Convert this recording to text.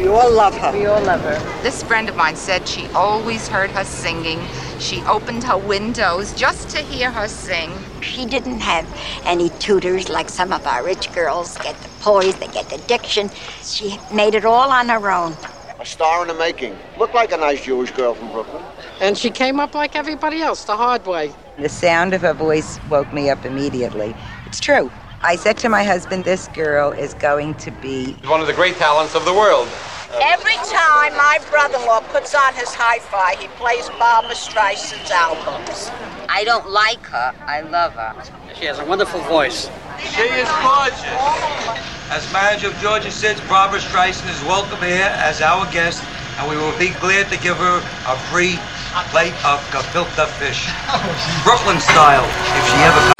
We all love her. We all love her. This friend of mine said she always heard her singing. She opened her windows just to hear her sing. She didn't have any tutors like some of our rich girls get the poise, they get the diction. She made it all on her own. A star in the making. Looked like a nice Jewish girl from Brooklyn. And she came up like everybody else, the hard way. The sound of her voice woke me up immediately. It's true. I said to my husband, this girl is going to be one of the great talents of the world. Every time my brother-in-law puts on his hi-fi, he plays Barbra Streisand's albums. I don't like her. I love her. She has a wonderful voice. She is gorgeous. As manager of Georgia Sid's, Barbra Streisand is welcome here as our guest, and we will be glad to give her a free plate of gefilte fish. Brooklyn style, if she ever comes.